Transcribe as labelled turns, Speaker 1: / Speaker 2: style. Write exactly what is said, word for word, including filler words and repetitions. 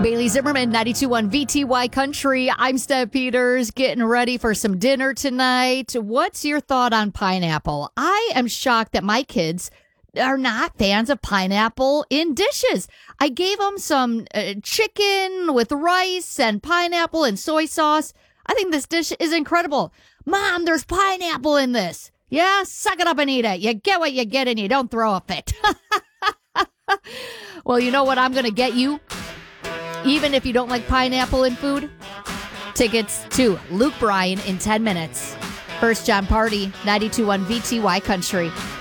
Speaker 1: Bailey Zimmerman, ninety-two point one V T Y Country. I'm Steph Peters, getting ready for some dinner tonight. What's your thought on pineapple? I am shocked that my kids are not fans of pineapple in dishes. I gave them some uh, chicken with rice and pineapple and soy sauce. I think this dish is incredible. Mom, there's pineapple in this. Yeah, suck it up and eat it. You get what you get and you don't throw a fit. Well, you know what I'm going to get you? Even if you don't like pineapple in food? Tickets to Luke Bryan in ten minutes. First John Party, ninety-two point one V T Y Country.